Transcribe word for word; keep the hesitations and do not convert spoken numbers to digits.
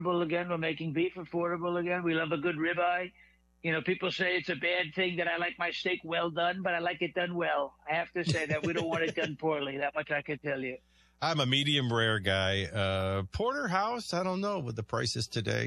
affordable again. We're making beef affordable again. We love a good ribeye. You know, people say it's a bad thing that I like my steak well done, but I like it done well. I have to say that we don't want it done poorly. That much I can tell you. I'm a medium rare guy. Uh, porterhouse, I don't know what the price is today.